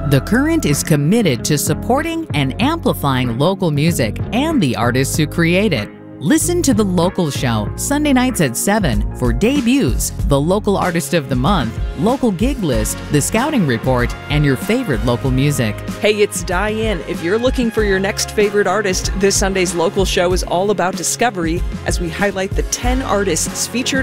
The Current is committed to supporting and amplifying local music and the artists who create it. Listen to The Local Show Sunday nights at 7 for debuts, the local artist of the month, local gig list, the scouting report, and your favorite local music. Hey, it's Diane. If you're looking for your next favorite artist, this Sunday's Local Show is all about discovery as we highlight the 10 artists featured